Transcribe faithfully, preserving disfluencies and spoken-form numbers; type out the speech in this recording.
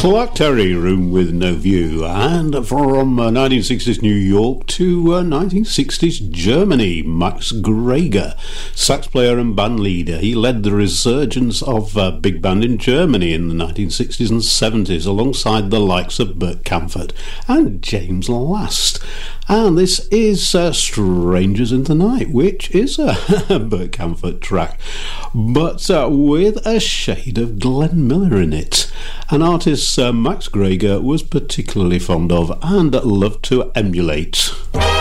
Clark Terry, Room with No View, and from uh, nineteen sixties New York to uh, nineteen sixties Germany, Max Greger, sax player and band leader. He led the resurgence of uh, big band in Germany in the nineteen sixties and seventies alongside the likes of Bert Kaempfert and James Last. And this is uh, Strangers in the Night, which is a Bert Kaempfert track, but uh, with a shade of Glenn Miller in it. An artist uh, Max Greger was particularly fond of and loved to emulate.